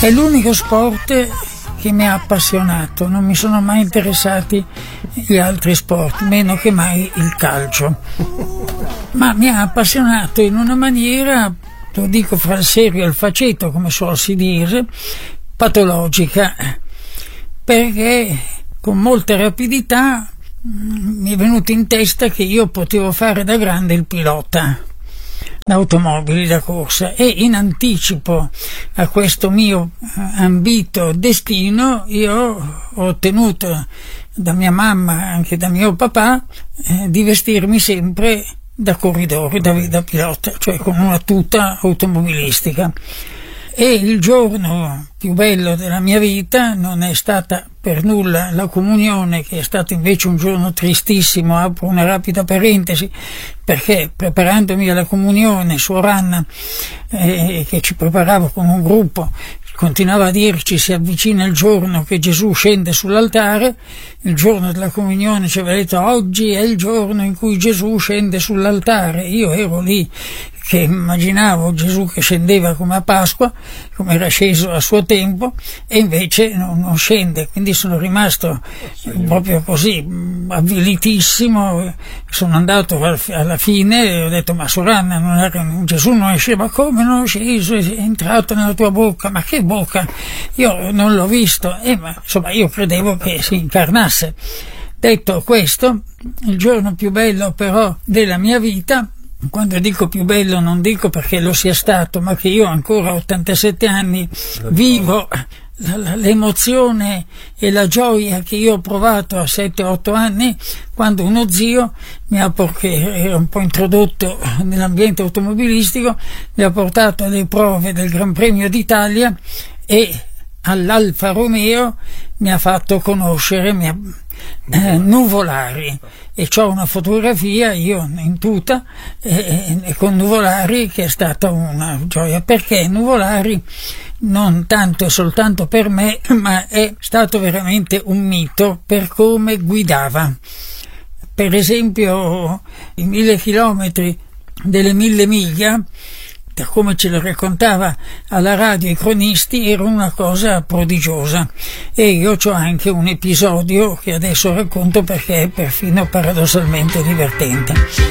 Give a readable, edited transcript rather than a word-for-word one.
È l'unico sport che mi ha appassionato, non mi sono mai interessati gli altri sport, meno che mai il calcio. Ma mi ha appassionato in una maniera, lo dico fra il serio e il faceto, come suol si dire, patologica, perché con molta rapidità mi è venuto in testa che io potevo fare da grande il pilota d'automobili da corsa, e in anticipo a questo mio ambito destino io ho ottenuto da mia mamma, anche da mio papà, di vestirmi sempre da corridore, da pilota, cioè con una tuta automobilistica. E il giorno più bello della mia vita non è stata per nulla la comunione, che è stato invece un giorno tristissimo. Apro una rapida parentesi, perché preparandomi alla comunione, suor Anna, che ci preparava con un gruppo, continuava a dirci: si avvicina il giorno che Gesù scende sull'altare. Il giorno della comunione ci aveva detto: oggi è il giorno in cui Gesù scende sull'altare. Io ero lì che immaginavo Gesù che scendeva come a Pasqua, come era sceso a suo tempo, e invece non scende. Quindi sono rimasto proprio così avvilitissimo. Sono andato alla fine e ho detto: ma sorella, Gesù non esce? Ma come non è sceso? È entrato nella tua bocca? Ma che bocca? Io non l'ho visto. Ma insomma, io credevo che si incarnasse. Detto questo, il giorno più bello però della mia vita, quando dico più bello non dico perché lo sia stato, ma che io ancora a 87 anni vivo l'emozione e la gioia che io ho provato a 7-8 anni, quando uno zio che era un po' introdotto nell'ambiente automobilistico, mi ha portato alle prove del Gran Premio d'Italia e all'Alfa Romeo mi ha fatto conoscere Nuvolari, e c'ho una fotografia io in tuta con Nuvolari, che è stata una gioia, perché Nuvolari non tanto e soltanto per me, ma è stato veramente un mito per come guidava. Per esempio i 1000 chilometri delle 1000 miglia, da come ce lo raccontava alla radio i cronisti, era una cosa prodigiosa. E io c'ho anche un episodio che adesso racconto perché è perfino paradossalmente divertente.